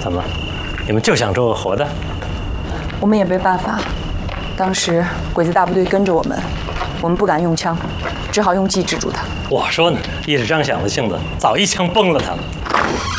怎么，你们就想捉个活的？ 我们也没办法。当时鬼子大部队跟着我们，我们不敢用枪，只好用计制住他。 我说呢，一是张响的性子，早一枪崩了他了。